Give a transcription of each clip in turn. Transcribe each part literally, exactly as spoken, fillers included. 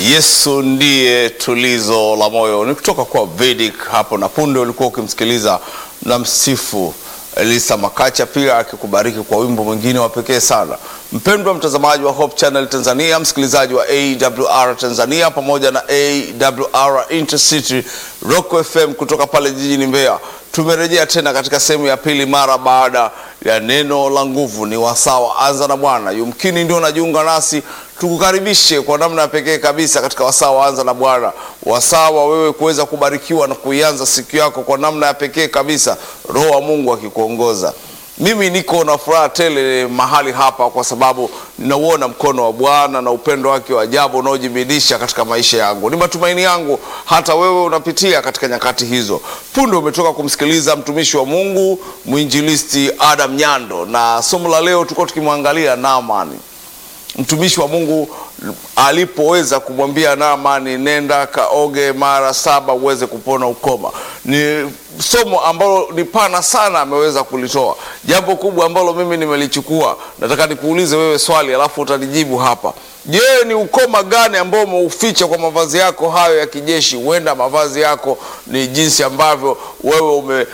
Yesu ndiye tulizo la moyo. Ni kutoka kwa Vedic hapo, na punde ulikuwa ukimsikiliza na msifu Elisa Makacha pia akikubariki kwa wimbo mwingine wa pekee sana. Mpendwa mtazamaji wa Hope Channel Tanzania, msikilizaji wa A W R Tanzania pamoja na A W R Intercity Rock F M kutoka pale jijini Mbeya, tumerejea tena katika sehemu ya pili mara baada ya neno la nguvu. Ni wasawa anza na Bwana. Yumkini ndio unajiunga nasi, tukukaribishe kwa namna pekee kabisa katika wasawa anza na Bwana. Wasawa wewe kuweza kubarikiwa na kuianza siku yako kwa namna ya pekee kabisa, Roho wa Mungu akikuongoza. Mimi niko na furaha tele mahali hapa kwa sababu ninauona mkono wa Bwana na upendo wake wa ajabu unaojibidisha katika maisha yangu. Ni matumaini yangu hata wewe unapitia katika nyakati hizo. Punde umetoka kumsikiliza mtumishi wa Mungu mwinjilisti Adam Nyando, na somo la leo tuko tukimwangalia Naamani. Mtumishi wa Mungu alipoweza kumwambia Naamani, nenda kaoge mara saba uweze kupona ukoma. Ni somo ambalo ni pana sana ameweza kulitoa. Jambo kubwa ambalo mimi nimelichukua, nataka nikuulize wewe swali alafu utanijibu hapa. Je, ni ukoma gani ambao umeuficha kwa mavazi yako hayo ya kijeshi? Huenda mavazi yako ni jinsi ambavyo wewe ume,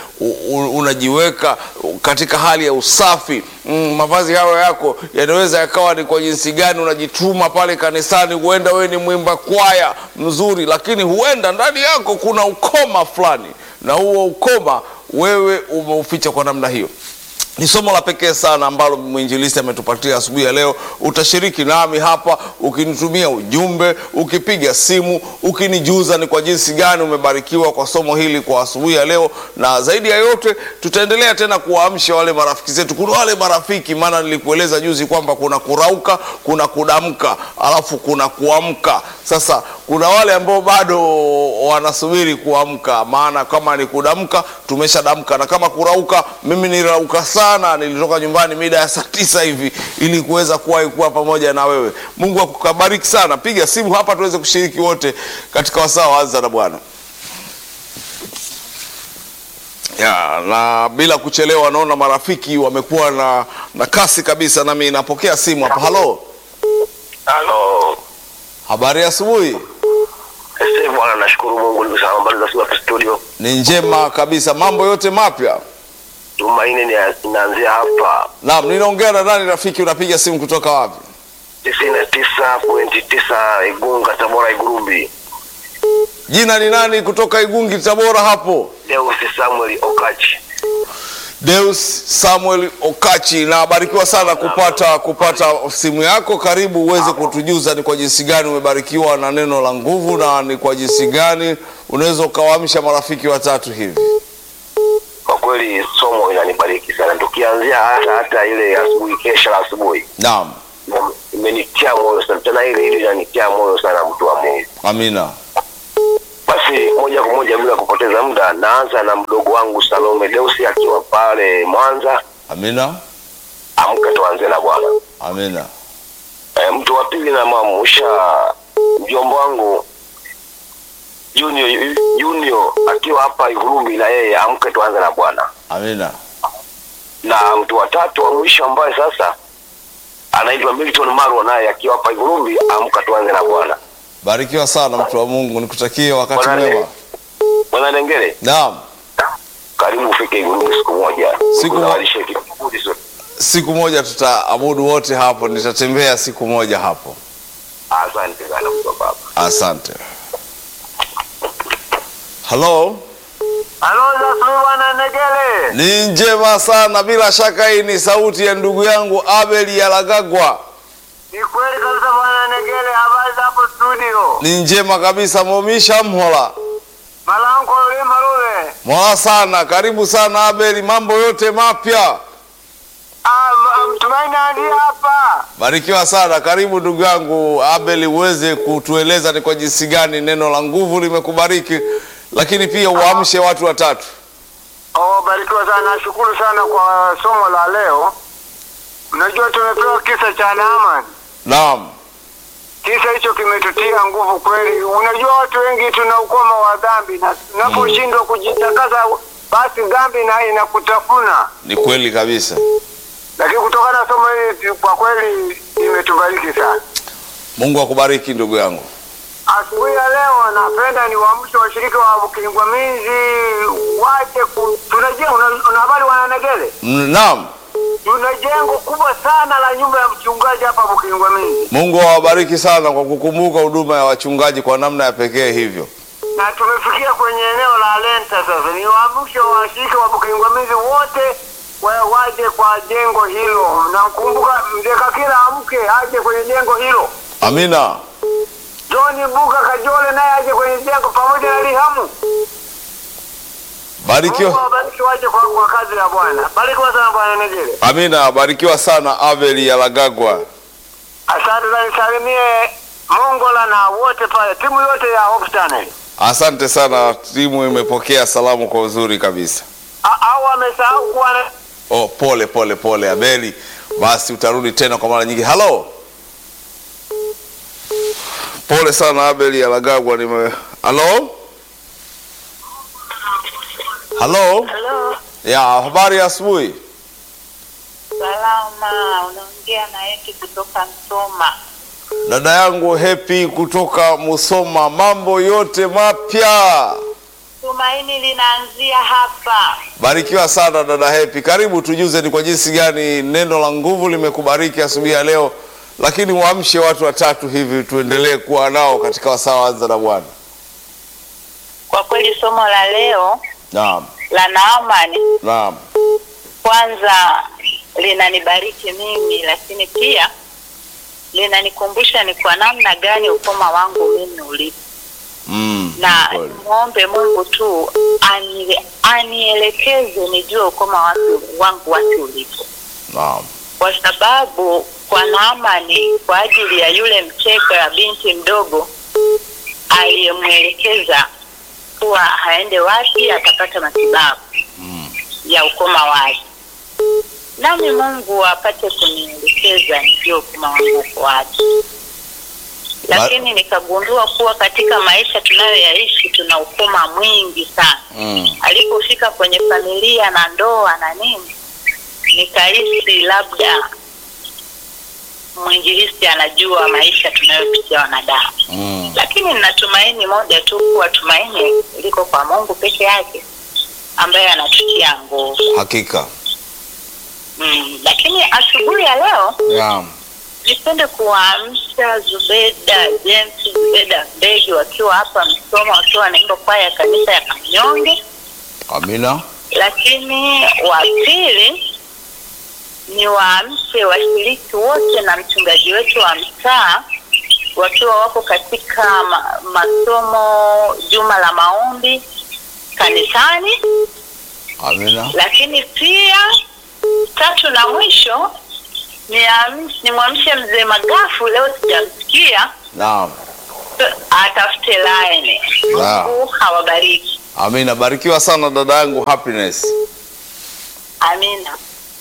unajiweka katika hali ya usafi. Mm, mavazi hayo yako yanaweza yakawa ni kwa jinsi gani unajituma pale kanisani. Huenda wewe ni mwimba kwaya mzuri, lakini huenda ndani yako kuna ukoma fulani, na huo ukoma wewe umeuficha kwa namna hiyo. Ni somo la pekee sana ambalo mwinjilisti ametupatia asubuhi ya leo. Utashiriki nami hapa ukinitumia ujumbe, ukipiga simu, ukinijuza ni kwa jinsi gani umebarikiwa kwa somo hili kwa asubuhi ya leo. Na zaidi ya yote tutaendelea tena kuwaamsha wale marafiki zetu. Kuna wale marafiki, maana nilikueleza juzi kwamba kuna kurauka, kuna kudamka, alafu kuna kuamka. Sasa kuna wale ambao bado wanasubiri kuamka, maana kama ni kudamka tumeshadamka, na kama kurauka, mimi nirauka sana, nilitoka nyumbani mida ya saa tisa hivi ili kuweza kuwa kuwa pamoja na wewe. Mungu akubariki sana. Piga simu hapa tuweze kushiriki wote katika wasaa anza na Bwana. Ya, na bila kuchelewa naona marafiki wamekuwa na na kasi kabisa, nami napokea simu hapa. Halo. Halo. Habari ya asubuhi. Sisi bwana, nashukuru Mungu ndugu zangu, habari za hapa studio. Ni njema kabisa, mambo yote mapya. Tumaini ni inaanzia hapa. Naam, ninaongea na nani rafiki, unapiga simu kutoka wapi? tisini na tisa nukta tisa Igunga Tabora Igurumbi. Jina ni nani kutoka Igungi Tabora hapo? Deus Samuel Okachi. Deus Samuel Okachi, na barikiwa sana kupata kupata simu yako. Karibu uweze kutujuza ni kwa jinsi gani umebarikiwa na neno la nguvu, na ni kwa jinsi gani unaweza ukawaamsha marafiki watatu hivi. Kwa kweli somo inanibariki sana. Tukianzia hata hata ile asubuhi, kesha la asubuhi. Naam. Imenitia moyo sana. Tena ile ile inanitia moyo sana, mtu wa Mungu. Amina. Basi moja kwa moja bila kupoteza muda, naanza na mdogo wangu Salome Deusi akiwa pale Mwanza. Amina. Amka tuanze na Bwana. Amina. E, mtu wa pili na mamusha mjombo wangu Junior Junior akiwa hapa Igurumbi, na yeye amka tuanze na Bwana. Amina. Na mtu wa tatu wa mwisho ambaye sasa anaitwa Milton Marwa, naye akiwa hapa Igurumbi, amka tuanze na Bwana. Barikiwa sana mtu wa Mungu, nikutakie wakati mwema. Bwana Nengere. Naam. Karibu ufike Igurumbi siku moja. Siku moja. Siku moja tutaabudu wote hapo, nitatembea siku moja hapo. Asante sana mtu baba. Asante. Hello. Halo Zasui Bwana Negele. Ni njema sana, bila shaka hii ni sauti ya ndugu yangu Abel Yalagagwa. Ni kweli kabisa Bwana Negele, habari za hapo studio? Ni njema kabisa, momisha mhola. Malango yule marube. Mwa sana, karibu sana Abel, mambo yote mapya. Ah, mtumaini hadi hapa. Barikiwa sana, karibu ndugu yangu Abel, uweze kutueleza ni kwa jinsi gani neno la nguvu limekubariki, lakini pia uamshe watu watatu. Oh, barikiwa sana, nashukuru sana kwa somo la leo. Unajua tumepewa kisa cha Naamani. Naam. Kisa hicho kimetutia nguvu kweli. Unajua watu wengi tuna ukoma wa dhambi, na tunaposhindwa kujitakasa basi dhambi na inakutafuna. Ni kweli kabisa. Lakini kutokana na somo hili kwa kweli imetubariki sana. Mungu akubariki ndugu yangu. asubuhi ya leo napenda ni waamshe washiriki wa Bukingwamizi waje ku... tunajua una, una habari Wananegele? Naam. Tuna jengo kubwa sana la nyumba ya mchungaji hapa Bukingwamizi. Mungu awabariki sana kwa kukumbuka huduma ya wachungaji kwa namna ya pekee hivyo. Na tumefikia kwenye eneo la Lenta sasa. Ni waamshe washiriki wa Bukingwamizi wote wa waje kwa jengo hilo. Na kumbuka mzee Kakila amke aje kwenye jengo hilo. Amina. John Buka Kajole naye aje kwenye jengo pamoja na Lihamu. Barikiwa. Mungu awabariki waje kwa, kwa kazi ya Bwana. Barikiwa sana Bwana Negele. Amina, barikiwa sana Abeli ya Lagagwa. Asante sana, salimie Mongola na wote pale, timu yote ya Hope Channel. Asante sana, timu imepokea salamu kwa uzuri kabisa. Au amesahau kuwa na... Oh, pole pole pole Abeli. Basi utarudi tena kwa mara nyingi. Hello. Pole sana Abeli ya Lagagwa nime. Hello? Hello? Hello. Ya, habari ya asubuhi. Salama, unaongea na Eti kutoka Msoma. Dada yangu Happy kutoka Musoma, mambo yote mapya. Tumaini linaanzia hapa. Barikiwa sana dada Happy. Karibu tujuze ni kwa jinsi gani neno la nguvu limekubariki asubuhi ya leo, lakini waamshe watu watatu hivi tuendelee kuwa nao katika wasaa Anza na Bwana. Kwa kweli somo la leo Naam. la Naamani, Naam. kwanza linanibariki mimi, lakini pia linanikumbusha ni kwa namna gani ukoma wangu mimi ulipo. Mm, na kweli. muombe Mungu tu ani, anielekeze nijue ukoma watu wangu watu ulipo. Naam. Kwa sababu kwa Naamani, kwa ajili ya yule mcheka ya binti mdogo aliyemwelekeza kuwa haende wapi atapata matibabu Mm. ya ukoma wake. Nami Mungu apate kunielekeza nijue ukoma wangu uko wapi. Lakini nikagundua kuwa katika maisha tunayoyaishi tuna ukoma mwingi sana. Mm. Alipofika kwenye familia na ndoa na nini, nikahisi labda mwinjilisti anajua maisha tunayopitia wanadamu. Mm. Lakini ninatumaini moja tu, kuwa tumaini liko kwa Mungu peke yake ambaye anatutia nguvu. Hakika. Mm. Lakini asubuhi ya leo Naam. nipende kuwaamsha Zubeda James Zubeda Mbegi wakiwa hapa Msoma, wakiwa wanaimba kwaya ya kanisa ya Kanyonge. Amina. Lakini wa pili ni waamshe washiriki wote na mchungaji wetu wa mtaa wakiwa wako katika ma, masomo juma la maombi kanisani. Amina. Lakini pia tatu na mwisho ni ni mwamshe mzee Magafu, leo sijamsikia. Naam. Atafute line. Naam. Mungu hawabariki. Amina, barikiwa sana dada yangu Happiness. Amina.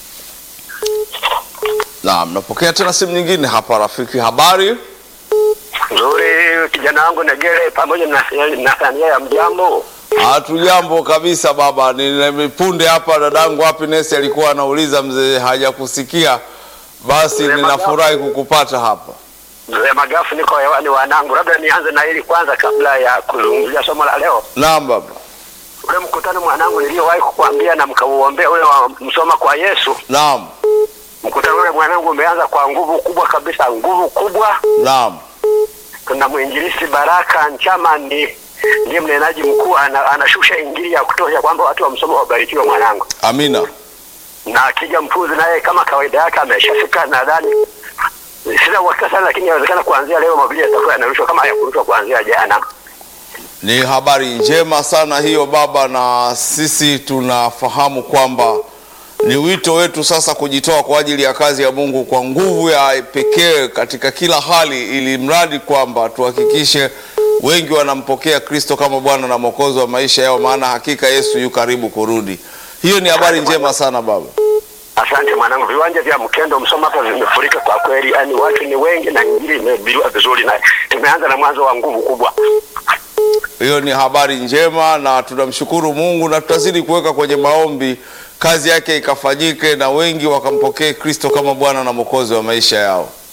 Naam, napokea tena simu nyingine hapa rafiki. Habari? Nzuri kijana wangu Negele pamoja na na Sania ya mjambo. Hatujambo kabisa baba. Nimepunde hapa dadangu Happiness alikuwa anauliza mzee hajakusikia. Basi ninafurahi kukupata hapa. Mzee Magafu, niko hewani wanangu. Labda nianze na hili kwanza kabla ya kuzungumzia somo la leo. Naam baba. Ule mkutano mwanangu niliyowahi kukuambia na mkauombea ule wa msoma kwa Yesu. Naam. Mkutano ule mwanangu umeanza kwa nguvu kubwa kabisa, nguvu kubwa. Naam. Kuna mwinjilisti Baraka Nchama ni ndiye mnenaji mkuu, anashusha injili ya kutosha kwamba watu wa msoma wabarikiwe mwanangu. Amina. Na akija mpuzi naye kama kawaida yake ameshafika, nadhani sina uhakika sana, lakini inawezekana kuanzia leo mabili yatakuwa yanarushwa kama hayakurushwa kuanzia jana. Ni habari njema sana hiyo baba, na sisi tunafahamu kwamba ni wito wetu sasa kujitoa kwa ajili ya kazi ya Mungu kwa nguvu ya pekee katika kila hali, ili mradi kwamba tuhakikishe wengi wanampokea Kristo kama Bwana na Mwokozi wa maisha yao, maana hakika Yesu yu karibu kurudi. Hiyo ni habari njema sana baba. Asante mwanangu. Viwanja vya Mkendo Msoma hapa vimefurika kwa kweli, yani watu ni wengi na injili imehubiriwa vizuri, na tumeanza na mwanzo wa nguvu kubwa. Hiyo ni habari njema na tunamshukuru Mungu, na tutazidi kuweka kwenye maombi kazi yake ikafanyike na wengi wakampokee Kristo kama Bwana na Mwokozi wa maisha yao.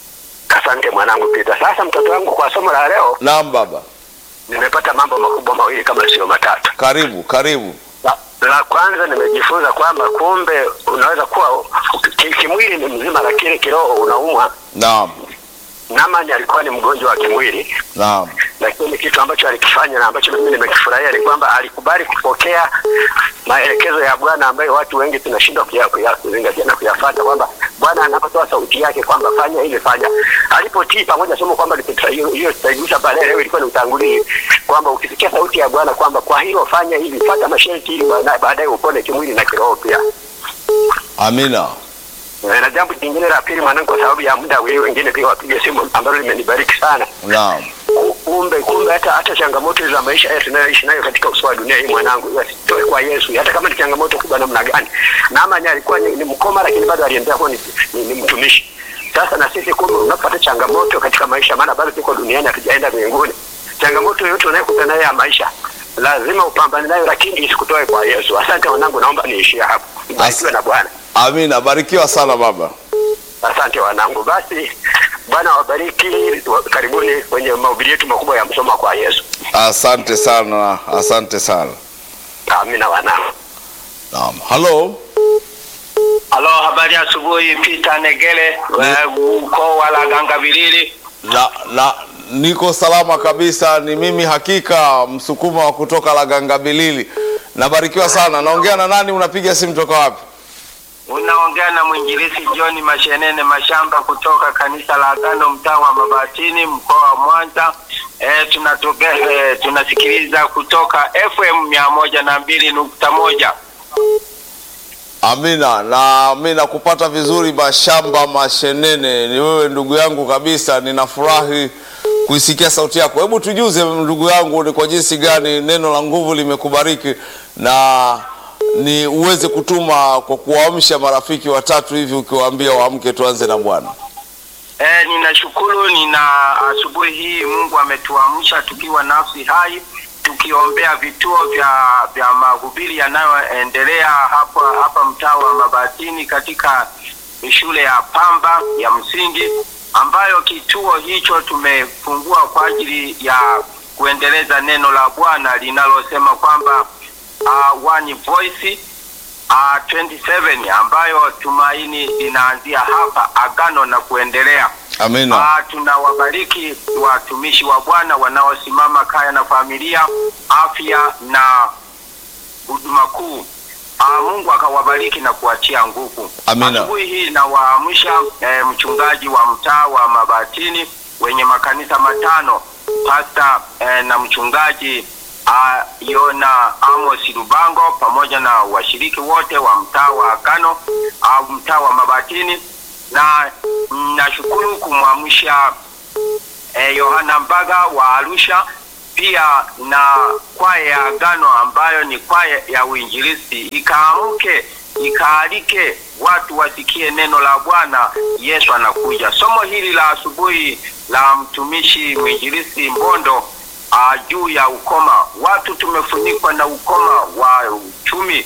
Asante mwanangu Peter. Sasa mtoto wangu, kwa somo la leo Naam baba. nimepata mambo makubwa mawili kama sio matatu. Karibu, karibu. La, la kwanza nimejifunza kwamba kumbe unaweza kuwa ki- kimwili ni mzima lakini kiroho unaumwa. Naam. Naamani alikuwa ni mgonjwa wa kimwili, Naam. lakini kitu ambacho alikifanya na ambacho mimi nimekifurahia ni kwamba alikubali kupokea maelekezo ya Bwana ambayo watu wengi tunashindwa kuya- kuya- kuzingatia na kuyafuata, kwamba Bwana anapotoa sauti yake kwamba fanya hivi fanya. Alipotii pamoja, somo kwamba lipita- hiyo hiyo tutaigusa baadaye, leo ilikuwa ni utangulizi kwamba ukisikia sauti ya Bwana kwamba kwa hilo fanya hivi, fuata masharti ili baadaye baadaye upone kimwili na kiroho pia. Amina. Eh, Na jambo jingine la pili mwanangu, kwa sababu ya muda, wewe wengine pia wapige simu, ambalo limenibariki sana. Naam. Kumbe kumbe hata hata changamoto za maisha yetu tunayoishi nayo katika uso wa dunia hii mwanangu, yasitoe kwa Yesu, hata kama ni changamoto kubwa namna gani. Naamani alikuwa ni, ni mkoma, lakini bado aliendelea kuwa ni, ni, ni mtumishi. Sasa na sisi kumbe unapata changamoto katika maisha, maana bado tuko duniani, hatujaenda mbinguni. Changamoto yoyote unayokutana nayo ya maisha lazima upambane nayo, lakini isikutoe kwa Yesu. Asante wanangu, naomba niishie hapo. Barikiwe na Bwana. Amina. Barikiwa sana baba. Asante wanangu. Basi Bwana wabariki, karibuni kwenye mahubiri yetu makubwa ya msoma kwa Yesu. Asante sana. Asante sana. Amina wanangu. Naam. Halo. Halo, habari ya asubuhi. Peter Negele, ukoo wa Lagangabilili. Na, na niko salama kabisa. Ni mimi hakika Msukuma wa kutoka Lagangabilili. Nabarikiwa sana. Naongea na nani? Unapiga simu toka wapi? Unaongea na mwinjilisi John Mashenene Mashamba kutoka kanisa la Agano, mtaa wa Mabatini, mkoa wa Mwanza. E, tunatoka e, tunasikiliza kutoka F M mia moja na mbili nukta moja. Amina. Na mimi nakupata vizuri Mashamba Mashenene. Ni wewe ndugu yangu kabisa. Ninafurahi kuisikia sauti yako. Hebu tujuze ndugu yangu, ni kwa jinsi gani neno la nguvu limekubariki na ni uweze kutuma kwa kuwaamsha marafiki watatu hivi, ukiwaambia waamke tuanze na Bwana. E, ninashukuru. Nina asubuhi hii Mungu ametuamsha tukiwa nafsi hai, tukiombea vituo vya vya mahubiri yanayoendelea hapa hapa mtaa wa Mabatini katika shule ya Pamba ya msingi, ambayo kituo hicho tumefungua kwa ajili ya kuendeleza neno la Bwana linalosema kwamba uh, one voice uh, twenty-seven, ambayo tumaini linaanzia hapa Agano na kuendelea. Amina. Uh, tunawabariki watumishi wa Bwana wanaosimama kaya na familia, afya na huduma kuu. Uh, Mungu akawabariki na kuachia nguvu. Amina. Asubuhi hii nawaamsha eh, mchungaji wa mtaa wa Mabatini wenye makanisa matano, pasta eh, na mchungaji uh, Yona Amos Lubango pamoja na washiriki wote wa mtaa wa Agano au uh, mtaa wa Mabatini, na nashukuru kumwamsha eh, Yohana Mbaga wa Arusha, pia na kwaya ya Agano ambayo ni kwaya ya uinjilisti, ikaamke ikaalike watu wasikie neno la Bwana. Yesu anakuja. Somo hili la asubuhi la mtumishi mwinjilisti Mbondo uh, juu ya ukoma. Watu tumefunikwa na ukoma wa uchumi,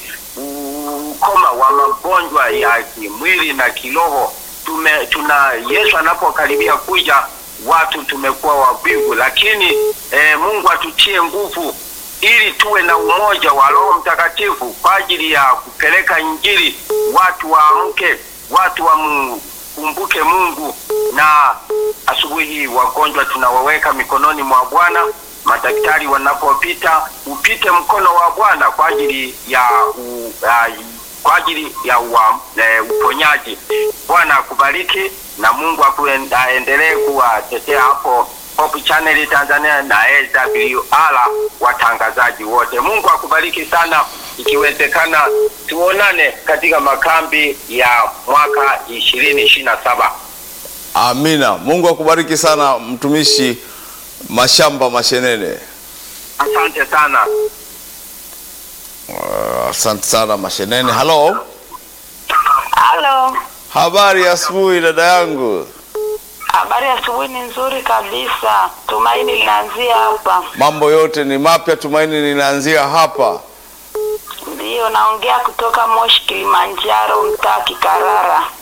ukoma wa magonjwa ya kimwili na kiroho. Tume tuna Yesu anapokaribia kuja, watu tumekuwa wavivu, lakini eh, Mungu atutie nguvu ili tuwe na umoja wa Roho Mtakatifu kwa ajili ya kupeleka injili. Watu waamke, watu wamkumbuke Mungu. Na asubuhi hii wagonjwa tunawaweka mikononi mwa Bwana. Madaktari wanapopita, upite mkono wa Bwana kwa ajili ya u, uh, kwa ajili ya wa, uh, uponyaji. Bwana akubariki na Mungu aendelee kuwatetea hapo Hope Channel Tanzania na A W R watangazaji wote. Mungu akubariki sana. Ikiwezekana tuonane katika makambi ya mwaka ishirini ishirini na saba. Amina. Mungu akubariki sana mtumishi Mashamba Mashenene. Asante sana. Uh, asante sana Mashenene. Halo. Halo. Habari ya asubuhi dada yangu. Habari ya asubuhi ni nzuri kabisa. Tumaini linaanzia hapa. Mambo yote ni mapya, tumaini linaanzia hapa. Ndio, naongea kutoka Moshi Kilimanjaro, mtaa Kikarara.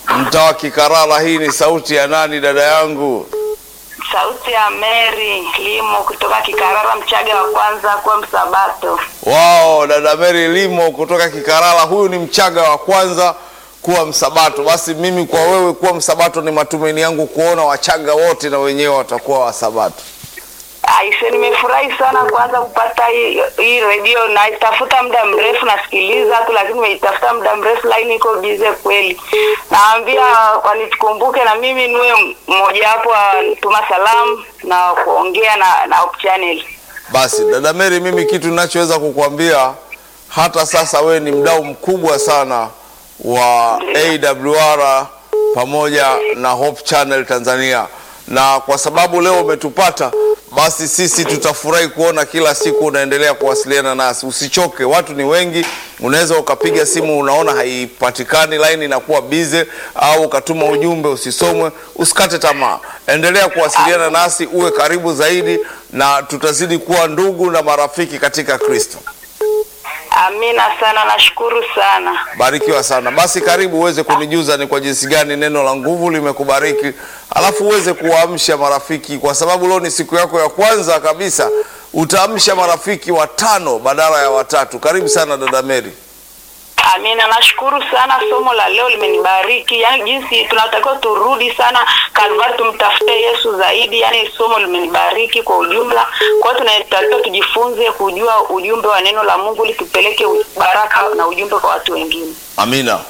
Mtaa wa Kikarala. Hii ni sauti ya nani dada yangu? Sauti ya Mary Limo kutoka Kikarara, Mchaga wa kwanza kuwa Msabato. Wao, dada Mary Limo kutoka Kikarala, huyu ni Mchaga wa kwanza kuwa Msabato. Basi mimi kwa wewe kuwa Msabato ni matumaini yangu kuona Wachaga wote na wenyewe watakuwa Wasabato. Aise, nimefurahi sana kwanza kupata hii hii radio, na itafuta muda mrefu nasikiliza tu, lakini nimeitafuta muda mrefu, line iko busy kweli. Naambia wanikumbuke na mimi niwe mmoja wapo tuma salamu na kuongea na na Hope Channel. Basi dada Mary, mimi kitu ninachoweza kukuambia, hata sasa we ni mdau mkubwa sana wa A W R pamoja na Hope Channel Tanzania, na kwa sababu leo umetupata, basi sisi tutafurahi kuona kila siku unaendelea kuwasiliana nasi. Usichoke, watu ni wengi, unaweza ukapiga simu unaona haipatikani, line inakuwa busy, au ukatuma ujumbe usisomwe. Usikate tamaa, endelea kuwasiliana nasi, uwe karibu zaidi, na tutazidi kuwa ndugu na marafiki katika Kristo. Amina sana, nashukuru sana. Barikiwa sana. Basi karibu uweze kunijuza ni kwa jinsi gani neno la nguvu limekubariki, alafu uweze kuwaamsha marafiki, kwa sababu leo ni siku yako ya kwanza kabisa. Utaamsha marafiki watano badala ya watatu. Karibu sana dada Mary. Amina, nashukuru sana, somo la leo limenibariki. Yaani jinsi tunatakiwa turudi sana Kalvari, tumtafute Yesu zaidi. Yaani somo limenibariki kwa ujumla. Kwa hiyo tunatakiwa tujifunze kujua ujumbe wa neno la Mungu ili tupeleke baraka na ujumbe kwa watu wengine. Amina.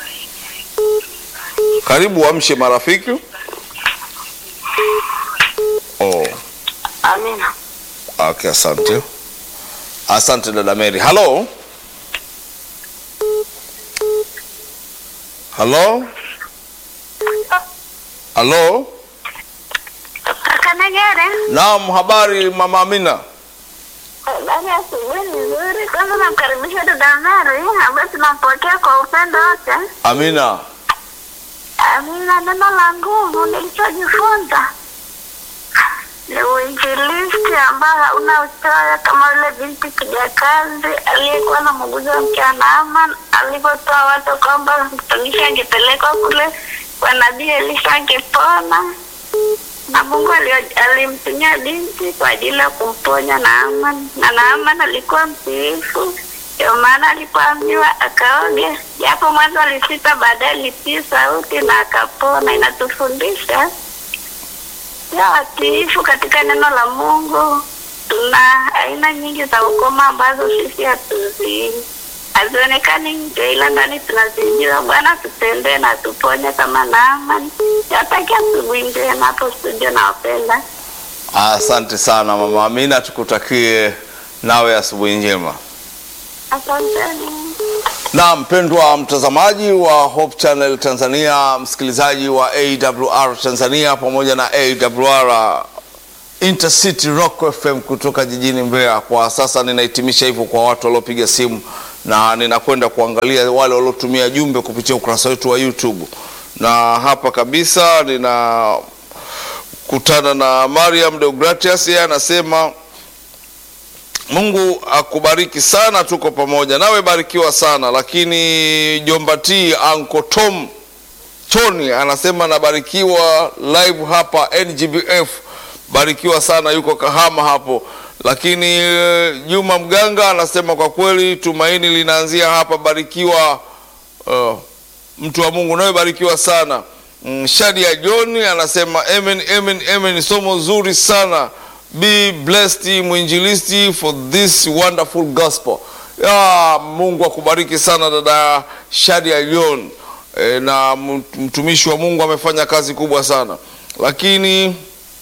Karibu uamshe marafiki. Oh. Amina. Okay, asante. Asante dada Mary. Hello. Hello? Hello? Kanagere. Naam, habari mama Amina? Habari ya asubuhi nzuri. Kwanza namkaribisha dada Mary ambaye tunampokea kwa upendo wote. Amina. Amina, neno la nguvu nilichojifunza ni uinjilisti ambao hauna uchoyo, kama yule binti kijakazi aliyekuwa na muuguzi wa mke wa Naaman alipotoa watu kwamba mtumishi angepelekwa kule kwa nabii Elisha angepona, na Mungu alimtumia binti kwa ajili ya kumponya Naaman, na Naaman alikuwa mtiifu, ndio maana alipoambiwa akaoge, japo mwanzo alisita, baadaye alitii sauti na akapona. Inatufundisha ya watiifu katika neno la Mungu. Tuna aina nyingi za ukoma ambazo sisi hatuzi hazionekani nje, ila ndani tunazijua. Bwana tutendee na tuponye kama Naaman. Natakia asubuhi njema hapo studio, nawapenda. Asante sana mama Amina, tukutakie nawe asubuhi njema. Asanteni. Na mpendwa mtazamaji wa Hope Channel Tanzania, msikilizaji wa A W R Tanzania pamoja na A W R Intercity Rock F M kutoka jijini Mbeya. Kwa sasa ninahitimisha hivyo kwa watu waliopiga simu, na ninakwenda kuangalia wale waliotumia jumbe kupitia ukurasa wetu wa YouTube. Na hapa kabisa nina kutana na Mariam Deogratias, yeye anasema Mungu akubariki sana, tuko pamoja nawe, barikiwa sana. Lakini Jombati Uncle Tom Tony anasema nabarikiwa live hapa N G B F, barikiwa sana, yuko Kahama hapo. Lakini Juma Mganga anasema kwa kweli tumaini linaanzia hapa, barikiwa uh, mtu wa Mungu, nawe barikiwa sana. mm, Shadia John anasema amen amen amen, somo zuri sana, be blessed mwinjilisti for this wonderful gospel. Ya Mungu akubariki sana dada Shadia John, e, na mtumishi wa Mungu amefanya kazi kubwa sana. Lakini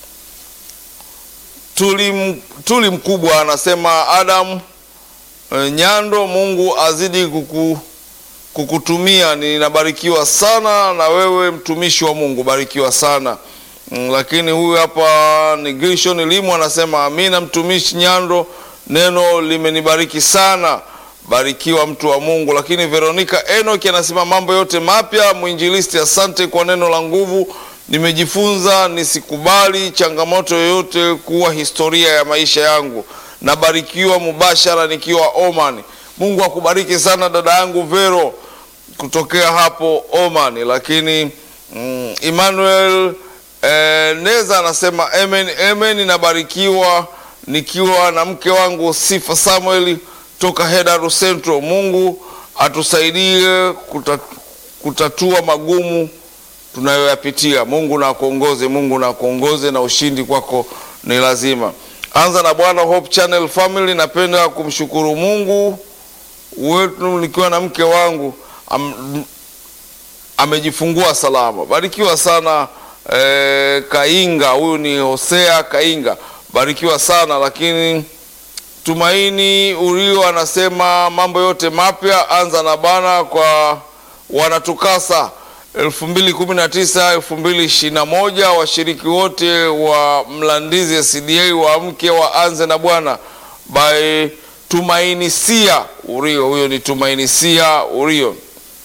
tuli, tuli mkubwa anasema Adam e, Nyando, Mungu azidi kuku, kukutumia, ninabarikiwa sana na wewe mtumishi wa Mungu, barikiwa sana. Mm, lakini huyu hapa ni Grishon Limu anasema amina mtumishi Nyando, neno limenibariki sana, barikiwa mtu wa Mungu. Lakini Veronica Enoch anasema mambo yote mapya mwinjilisti, asante kwa neno la nguvu, nimejifunza nisikubali changamoto yoyote kuwa historia ya maisha yangu, na barikiwa mubashara nikiwa Oman. Mungu akubariki sana dada yangu Vero. kutokea hapo Oman. Lakini mm, Emmanuel eh, Neza anasema amen, amen, nabarikiwa nikiwa na mke wangu Sifa Samuel toka Hedaru Central. Mungu atusaidie kuta, kutatua magumu tunayoyapitia. Mungu na kuongoze, Mungu na kuongoze, na ushindi kwako ni lazima. Anza na Bwana Hope Channel Family, napenda kumshukuru Mungu wetu nikiwa na mke wangu am, amejifungua salama. Barikiwa sana eh, Kainga, huyu ni Hosea Kainga. Barikiwa sana. Lakini Tumaini Urio anasema mambo yote mapya anza na Bwana kwa wanatukasa elfu mbili kumi na tisa elfu mbili ishirini na moja. Washiriki wote wa Mlandizi S D A wa mke wa anze na Bwana by Tumaini Sia Urio. Huyo ni Tumaini Sia Urio.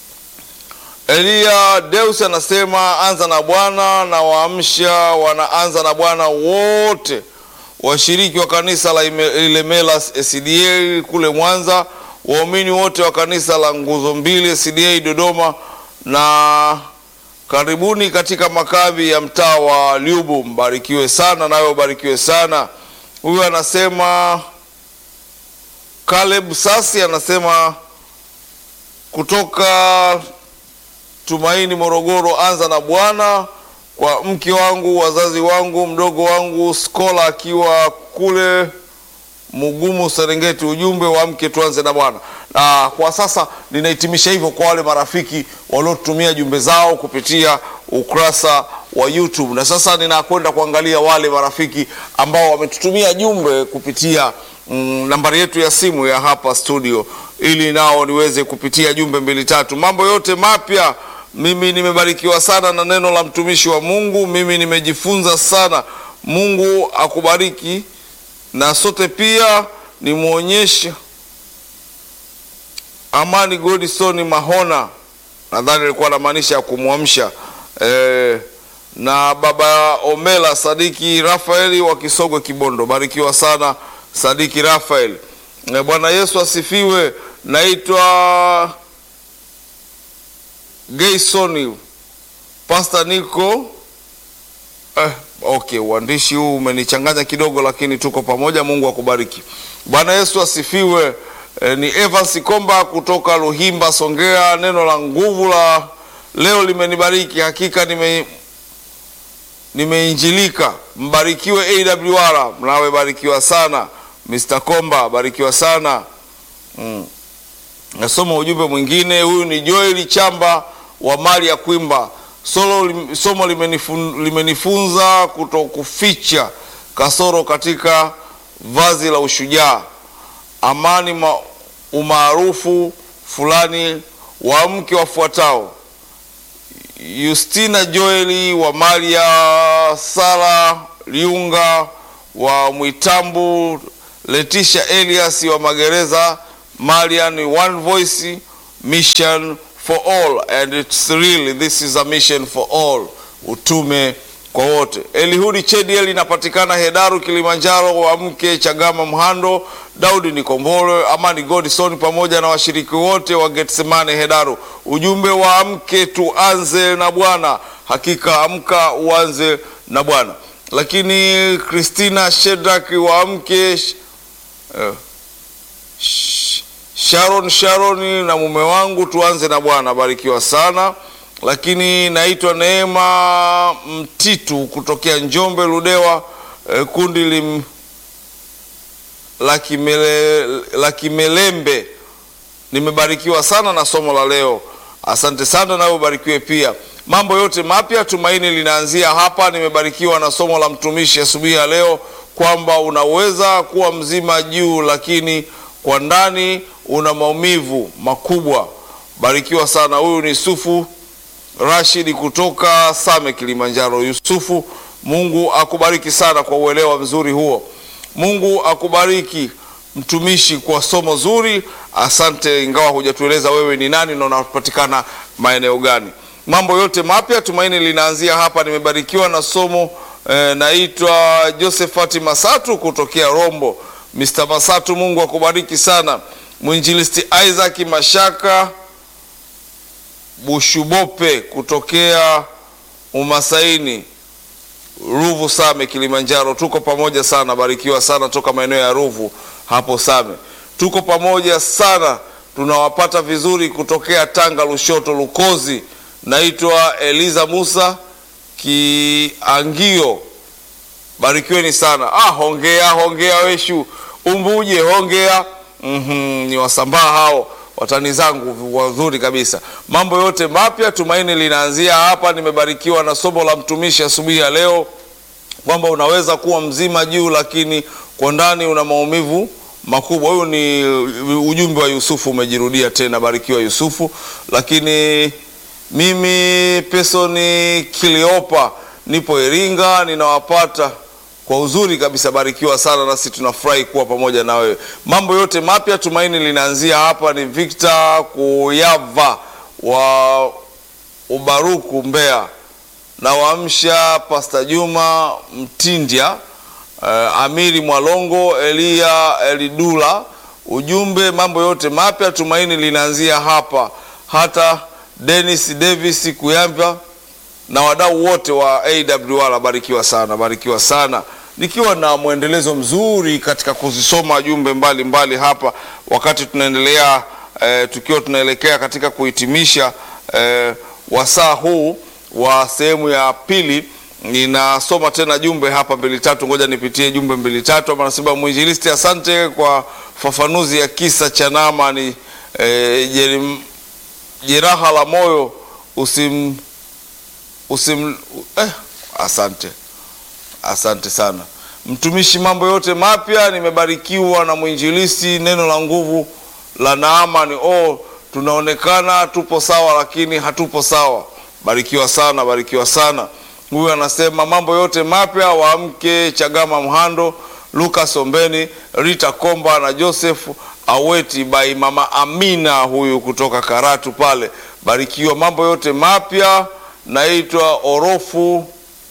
Elia Deus anasema anza na Bwana na waamsha wanaanza na Bwana wote washiriki wa kanisa la Ilemela S D A kule Mwanza, waumini wote wa kanisa la Nguzo Mbili S D A Dodoma, na karibuni katika makabi ya mtaa wa Liubu. Mbarikiwe sana, nawe ubarikiwe sana. Huyu anasema Caleb Sasi anasema kutoka Tumaini Morogoro, anza na Bwana kwa mke wangu, wazazi wangu, mdogo wangu Skola akiwa kule Mugumu Serengeti. Ujumbe wa mke tuanze na Bwana. Na kwa sasa ninahitimisha hivyo kwa wale marafiki waliotumia jumbe zao kupitia ukurasa wa YouTube. Na sasa ninakwenda kuangalia wale marafiki ambao wametutumia jumbe kupitia mm, nambari yetu ya simu ya hapa studio, ili nao niweze kupitia jumbe mbili tatu. Mambo yote mapya. Mimi nimebarikiwa sana na neno la mtumishi wa Mungu. Mimi nimejifunza sana. Mungu akubariki. Na sote pia nimuonyesha Amani Godstone Mahona, nadhani alikuwa anamaanisha ya kumwamsha e, na baba Omela Sadiki Rafaeli wa Kisogwe Kibondo. Barikiwa sana Sadiki Rafaeli. E, Bwana Yesu asifiwe. Naitwa Gaysoni Pastor Nico. Eh, okay, uandishi huu umenichanganya kidogo, lakini tuko pamoja. Mungu akubariki. Bwana Yesu asifiwe. Eh, ni Evans Komba kutoka Luhimba Songea. Neno la nguvu la leo limenibariki. Hakika nime nimeinjilika. Mbarikiwe A W R. Mnawe barikiwa sana. mister Komba barikiwa sana. Mm. Nasoma ujumbe mwingine. Huyu ni Joel Chamba wa Mali ya Kwimba. Solo, somo limenifun, limenifunza kutokuficha kasoro katika vazi la ushujaa. Amani ma, umaarufu fulani wa mke wafuatao: Justina Joeli wa Maria, Sara Liunga wa Mwitambu, Leticia Elias wa Magereza, Marian One Voice Mission for all, and it's really this is a mission for all, utume kwa wote. Elihudi Chediel inapatikana Hedaru Kilimanjaro, wa mke Chagama Mhando, Daudi Nikombole, Amani Godson pamoja na washiriki wote wa Getsemane Hedaru. Ujumbe wa mke tuanze na Bwana. Hakika amka uanze na Bwana. Lakini Christina Shedrack wa mke uh, Sharon Sharon na mume wangu tuanze na Bwana. Barikiwa sana. Lakini naitwa Neema Mtitu kutokea Njombe Ludewa, eh, kundi lim la kimele, la Kimelembe. Nimebarikiwa sana na somo la leo. Asante sana, nawe ubarikiwe pia. Mambo yote mapya tumaini linaanzia hapa. Nimebarikiwa na somo la mtumishi asubuhi ya leo kwamba unaweza kuwa mzima juu lakini kwa ndani una maumivu makubwa. Barikiwa sana. Huyu ni Yusufu Rashid kutoka Same Kilimanjaro. Yusufu, Mungu akubariki sana kwa uelewa mzuri huo. Mungu akubariki mtumishi kwa somo zuri. Asante, ingawa hujatueleza wewe ni nani na unapatikana maeneo gani. Mambo yote mapya tumaini linaanzia hapa. Nimebarikiwa na somo eh, naitwa Josephat Masatu kutokea Rombo. mister Masatu, Mungu akubariki sana. Mwinjilisti Isaac Mashaka Bushubope kutokea Umasaini, Ruvu Same, Kilimanjaro. Tuko pamoja sana, barikiwa sana toka maeneo ya Ruvu hapo Same. Tuko pamoja sana, tunawapata vizuri kutokea Tanga, Lushoto, Lukozi. Naitwa Eliza Musa Kiangio, barikiweni sana. Ah, hongea hongea Weshu Umbuje, hongea. Mhm, ni Wasambaa hao, watani zangu wazuri kabisa. Mambo yote mapya, tumaini linaanzia hapa. Nimebarikiwa na somo la mtumishi asubuhi ya leo kwamba unaweza kuwa mzima juu lakini kwa ndani una maumivu makubwa. Huyu ni ujumbe wa Yusufu umejirudia tena, barikiwa Yusufu. Lakini mimi Pesoni Kiliopa nipo Iringa, ninawapata kwa uzuri kabisa, barikiwa sana, nasi tunafurahi kuwa pamoja na wewe. Mambo yote mapya, tumaini linaanzia hapa. Ni Victor Kuyava wa Ubaruku, Mbeya. Na waamsha Pastor Juma Mtindia, uh, Amiri Mwalongo, Elia Elidula. Ujumbe, mambo yote mapya, tumaini linaanzia hapa. Hata Dennis Davis Kuyamba na wadau wote wa A W R, barikiwa sana, barikiwa sana. Nikiwa na mwendelezo mzuri katika kuzisoma jumbe mbali mbali hapa, wakati tunaendelea eh, tukiwa tunaelekea katika kuhitimisha eh, wasaa huu wa sehemu ya pili. Ninasoma tena jumbe hapa mbili tatu, ngoja nipitie jumbe mbili tatu. Anasema mwinjilisti, asante kwa fafanuzi ya kisa cha Naamani, eh, jeraha la moyo usim usim eh, asante asante sana mtumishi. Mambo yote mapya, nimebarikiwa na mwinjilisti, neno la nguvu la Naamani. Oh, tunaonekana tupo sawa lakini hatupo sawa. Barikiwa sana, barikiwa sana. Huyu anasema mambo yote mapya, waamke Chagama Mhando, Lucas Ombeni, Rita Komba na Joseph Aweti by Mama Amina, huyu kutoka Karatu pale. Barikiwa. Mambo yote mapya, naitwa Orofu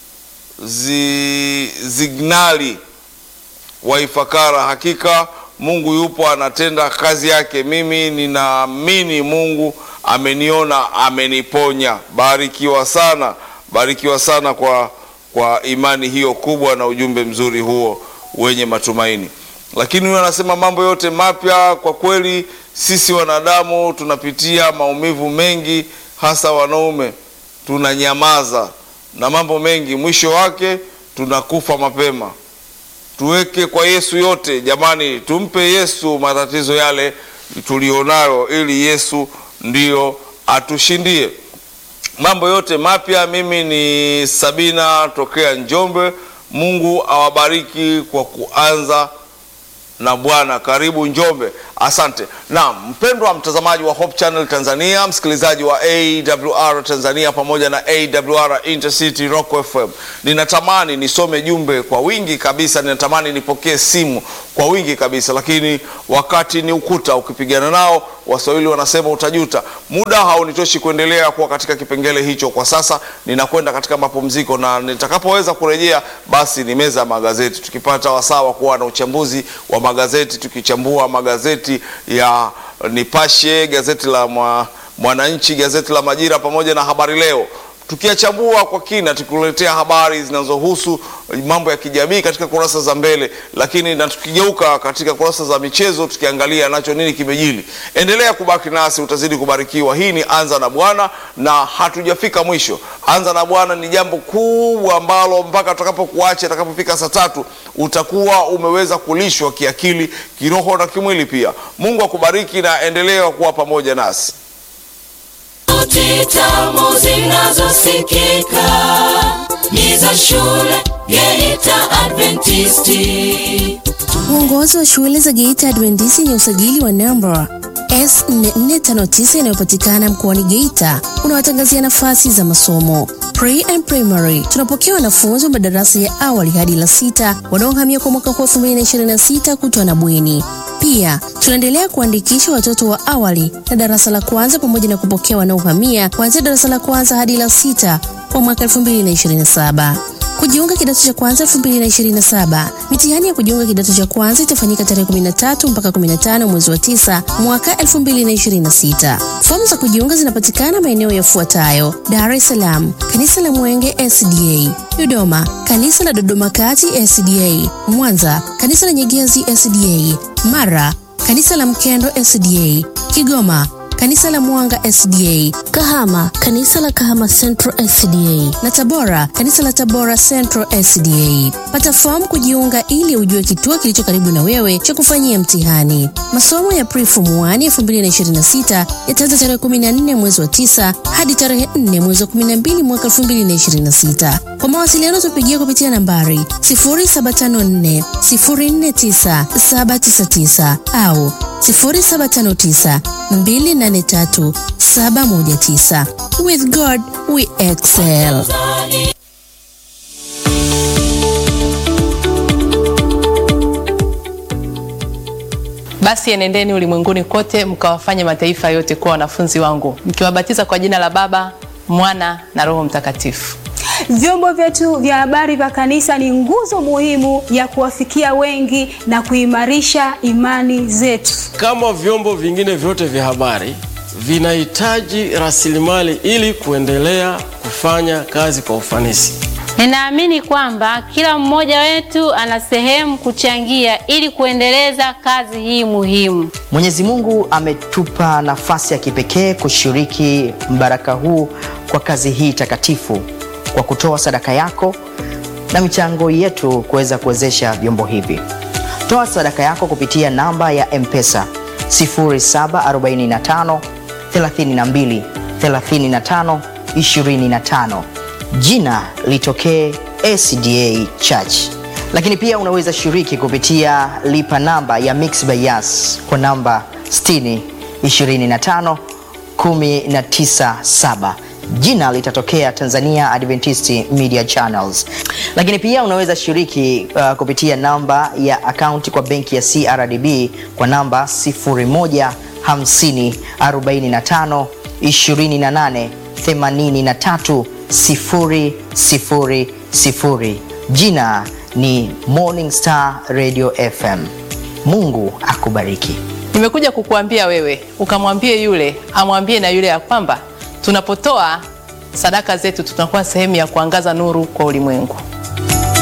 Zi, Zignali wa Ifakara. Hakika Mungu yupo, anatenda kazi yake. Mimi ninaamini Mungu ameniona, ameniponya. Barikiwa sana, barikiwa sana kwa kwa imani hiyo kubwa na ujumbe mzuri huo wenye matumaini. Lakini huyo anasema mambo yote mapya, kwa kweli sisi wanadamu tunapitia maumivu mengi, hasa wanaume tunanyamaza na mambo mengi, mwisho wake tunakufa mapema. Tuweke kwa Yesu yote jamani, tumpe Yesu matatizo yale tulionayo, ili Yesu ndio atushindie. Mambo yote mapya, mimi ni Sabina tokea Njombe. Mungu awabariki kwa kuanza na Bwana. Karibu Njombe. Asante. Naam, mpendwa mtazamaji wa Hope Channel Tanzania, msikilizaji wa A W R Tanzania pamoja na A W R Intercity Rock F M. Ninatamani nisome jumbe kwa wingi kabisa, ninatamani nipokee simu kwa wingi kabisa, lakini wakati ni ukuta, ukipigana nao Waswahili wanasema utajuta. Muda haunitoshi kuendelea kuwa katika kipengele hicho kwa sasa. Ninakwenda katika mapumziko, na nitakapoweza kurejea basi ni meza magazeti, tukipata wasawa kuwa na uchambuzi wa magazeti, tukichambua magazeti ya Nipashe, gazeti la Mwananchi, gazeti la Majira pamoja na Habari Leo, tukiachambua kwa kina, tukuletea habari zinazohusu mambo ya kijamii katika kurasa za mbele, lakini na tukigeuka katika kurasa za michezo tukiangalia nacho nini kimejili. Endelea kubaki nasi, utazidi kubarikiwa. Hii ni Anza na Bwana na hatujafika mwisho. Anza na Bwana ni jambo kubwa ambalo mpaka tutakapokuacha, itakapofika saa tatu utakuwa umeweza kulishwa kiakili, kiroho na kimwili pia. Mungu akubariki na endelea kuwa pamoja nasi. Titamu zinazosikika ni za shule Geita Adventisti. Uongozi wa shule za Geita Adventisti ni usajili wa namba S nne nne tano tisa inayopatikana mkoani Geita unawatangazia nafasi za masomo Pre and Primary. Tunapokea wanafunzi wa madarasa ya awali hadi la sita wanaohamia kwa mwaka elfu mbili na ishirini na sita kutoka na bweni. Pia tunaendelea kuandikisha watoto wa awali na darasa la kwanza pamoja na kupokea wanaohamia kuanzia darasa la kwanza hadi la sita kwa mwaka elfu mbili na ishirini na saba. Kujiunga kidato cha kwanza elfu mbili na ishirini na saba. Mitihani ya kujiunga kidato cha kwanza itafanyika tarehe kumi na tatu mpaka kumi na tano mwezi wa tisa mwaka elfu mbili na ishirini na sita. Fomu za kujiunga zinapatikana maeneo yafuatayo: Dar es Salaam, Kanisa la Mwenge S D A; Dodoma, Kanisa la Dodoma Kati S D A; Mwanza, Kanisa la Nyegezi S D A; Mara, Kanisa la Mkendo S D A; Kigoma, Kanisa la Mwanga S D A; Kahama, Kanisa la Kahama Central S D A; na Tabora, Kanisa la Tabora Central S D A. Pata fomu kujiunga ili ujue kituo kilicho karibu na wewe cha kufanyia mtihani. Masomo ya Pre-Form one elfu mbili na ishirini na sita yataanza tarehe kumi na nne mwezi wa tisa hadi tarehe nne mwezi wa kumi na mbili mwaka elfu mbili na ishirini na sita. Kwa mawasiliano tupigie kupitia nambari sifuri saba tano nne sifuri nne tisa saba tisa tisa au sifuri saba tano tisa mbili nane tatu saba moja tisa. With God we excel. Basi enendeni ulimwenguni kote mkawafanye mataifa yote kuwa wanafunzi wangu, mkiwabatiza kwa jina la Baba, Mwana na Roho Mtakatifu. Vyombo vyetu vya habari vya kanisa ni nguzo muhimu ya kuwafikia wengi na kuimarisha imani zetu. Kama vyombo vingine vyote vya habari vinahitaji rasilimali ili kuendelea kufanya kazi kwa ufanisi. Ninaamini kwamba kila mmoja wetu ana sehemu kuchangia ili kuendeleza kazi hii muhimu. Mwenyezi Mungu ametupa nafasi ya kipekee kushiriki mbaraka huu kwa kazi hii takatifu kwa kutoa sadaka yako na michango yetu kuweza kuwezesha vyombo hivi. Toa sadaka yako kupitia namba ya M-Pesa sifuri saba arobaini na tano thelathini na mbili thelathini na tano ishirini na tano. Jina litokee S D A Church. Lakini pia unaweza shiriki kupitia lipa namba ya Mixx by Yas kwa namba sitini ishirini na tano kumi na tisa saba. Jina litatokea Tanzania Adventist Media Channels. Lakini pia unaweza shiriki uh, kupitia namba ya akaunti kwa benki ya C R D B kwa namba sifuri moja hamsini arobaini na tano ishirini na nane themanini na tatu sifuri sifuri sifuri. Jina ni Morning Star Radio F M. Mungu akubariki. Nimekuja kukuambia wewe, ukamwambie yule, amwambie na yule ya kwamba tunapotoa sadaka zetu tunakuwa sehemu ya kuangaza nuru kwa ulimwengu.